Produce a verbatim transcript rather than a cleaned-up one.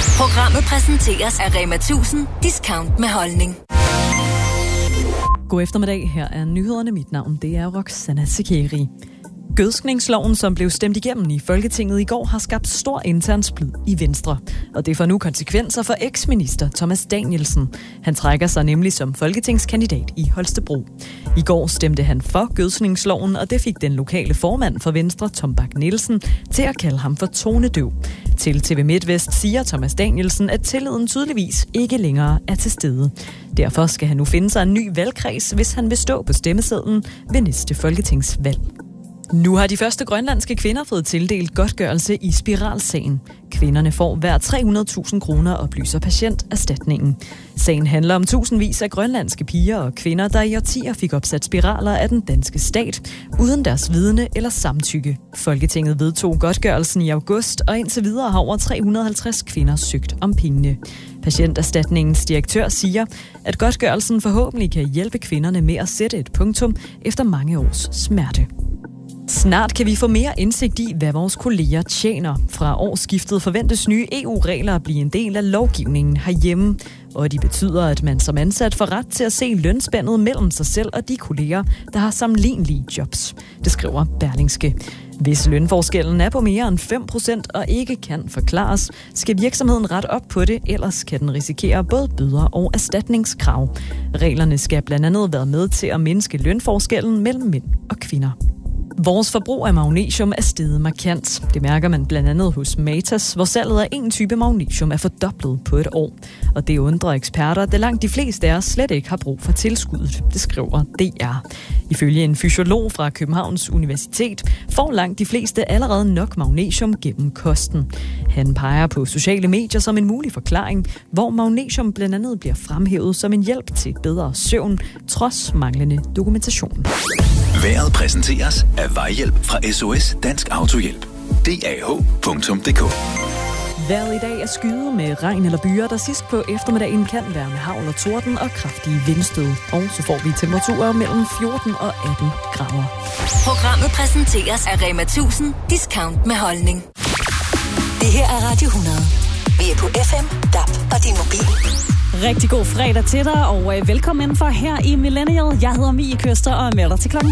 Programmet præsenteres af Rema tusind. Discount med holdning. God eftermiddag. Her er nyhederne. Mit navn det er Roxana Sekeri. Gødskningsloven, som blev stemt igennem i Folketinget i går, har skabt stor intern splid i Venstre. Og det får nu konsekvenser for eksminister Thomas Danielsen. Han trækker sig nemlig som folketingskandidat i Holstebro. I går stemte han for gødskningsloven, og det fik den lokale formand for Venstre, Tom Bak Nielsen, til at kalde ham for tonedøv. Til T V MidtVest siger Thomas Danielsen, at tilliden tydeligvis ikke længere er til stede. Derfor skal han nu finde sig en ny valgkreds, hvis han vil stå på stemmesedlen ved næste folketingsvalg. Nu har de første grønlandske kvinder fået tildelt godtgørelse i spiralsagen. Kvinderne får hver tre hundrede tusind kroner, oplyser patienterstatningen. Sagen handler om tusindvis af grønlandske piger og kvinder, der i årtier fik opsat spiraler af den danske stat, uden deres vidne eller samtykke. Folketinget vedtog godtgørelsen i august, og indtil videre har over tre hundrede og halvtreds kvinder søgt om pengene. Patienterstatningens direktør siger, at godtgørelsen forhåbentlig kan hjælpe kvinderne med at sætte et punktum efter mange års smerte. Snart kan vi få mere indsigt i, hvad vores kolleger tjener. Fra årsskiftet forventes nye E U-regler at blive en del af lovgivningen herhjemme. Og de betyder, at man som ansat får ret til at se lønspændet mellem sig selv og de kolleger, der har sammenlignelige jobs. Det skriver Berlingske. Hvis lønforskellen er på mere end fem procent og ikke kan forklares, skal virksomheden rette op på det, ellers kan den risikere både bøder og erstatningskrav. Reglerne skal blandt andet være med til at mindske lønforskellen mellem mænd og kvinder. Vores forbrug af magnesium er steget markant. Det mærker man blandt andet hos Matas, hvor salget af en type magnesium er fordoblet på et år. Og det undrer eksperter, da langt de fleste af os slet ikke har brug for tilskuddet. Det skriver D R. Ifølge en fysiolog fra Københavns Universitet får langt de fleste allerede nok magnesium gennem kosten. Han peger på sociale medier som en mulig forklaring, hvor magnesium blandt andet bliver fremhævet som en hjælp til bedre søvn, trods manglende dokumentation. Vejret præsenteres af Vejhjælp fra S O S Dansk Autohjælp. D A H punktum d k. Vejret i dag er skyet med regn eller byer, der sidst på eftermiddagen kan være med hagl og torden og kraftige vindstød. Og så får vi temperaturer mellem fjorten og atten grader. Programmet præsenteres af Rema tusind. Discount med holdning. Det her er Radio hundrede. Vi er på F M, D A B og din mobil. Rigtig god fredag til dig, og velkommen indenfor her i Millennial. Jeg hedder Mie Køster og er med dig til klokken